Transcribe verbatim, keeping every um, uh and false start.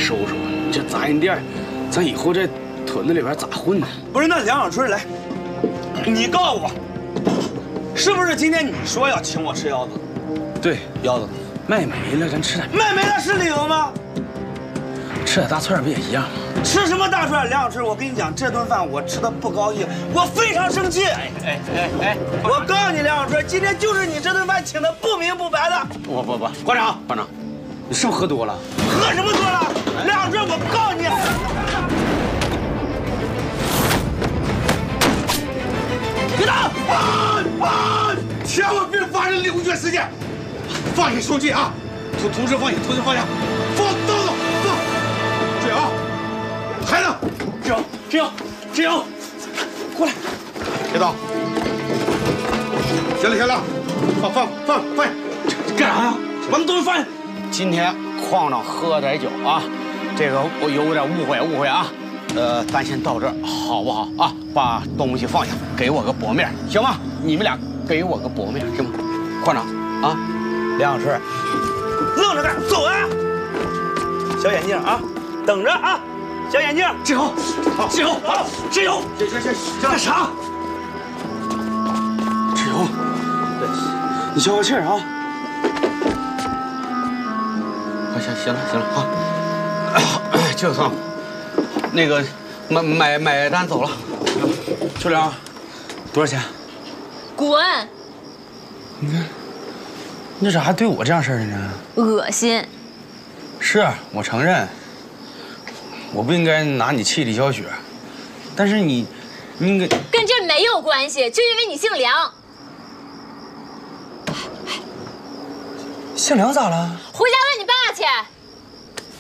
收拾。这杂货店，咱以后在屯子里边咋混呢？ 不是，那梁小春来，你告诉我，是不是今天你说要请我吃腰子？ 对， 腰子卖没了，咱吃点。 卖没了是理由吗？ 吃点大串不也一样吗？ 吃什么大串？梁小春，我跟你讲，这顿饭我吃的不高兴，我非常生气。哎哎哎哎！ 我告诉你，梁小春，今天就是你这顿饭请的不明不白的。 不不不，馆长馆长，你是不是喝多了？ 喝什么多了？梁小春，我告诉你，别打！ 啊啊！千万别发生流血事件！放下兄弟啊！同同志放下，同志放下，放刀子放！志尧，孩子， 志尧，志尧，志尧，过来， 别动！行了行了，放放放放下！ 干啥呀？把那东西放下！ 今天矿长喝点酒啊，这个我有点误会误会啊。呃，咱先到这儿好不好啊？把东西放下，给我个薄面，行吗？你们俩给我个薄面，行吗？矿长啊， 梁小春，愣着干，走啊！小眼镜啊，等着啊！小眼镜， 志尧，志尧，志尧， 行行行， 干啥？志尧，你消消气儿啊！行行行了行了啊，就算了。那个买买买单走了。秋玲，多少钱？ 滚！ 你看，你咋还对我这样式儿的呢？ 恶心！ 是我承认，我不应该拿你气力消雪，但是你，你应该跟这没有关系，就因为你姓梁。 姓梁咋了？ 回家问你爸去。